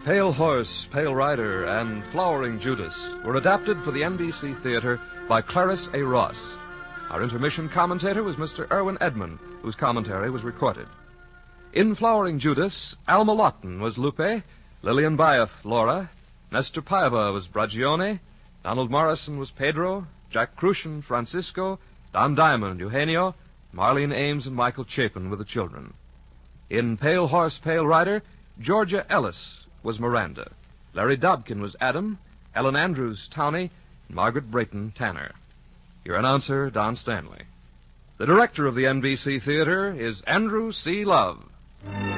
Pale Horse, Pale Rider, and Flowering Judas were adapted for the NBC Theater by Clarence A. Ross. Our intermission commentator was Mr. Irwin Edmund, whose commentary was recorded. In Flowering Judas, Alma Lawton was Lupe, Lillian Baeff, Laura, Nestor Paiva was Bragione, Donald Morrison was Pedro, Jack Crucian, Francisco, Don Diamond, Eugenio, Marlene Ames and Michael Chapin were the children. In Pale Horse, Pale Rider, Georgia Ellis was Miranda. Larry Dobkin was Adam, Ellen Andrews, Townie, and Margaret Brayton, Tanner. Your announcer, Don Stanley. The director of the NBC Theater is Andrew C. Love.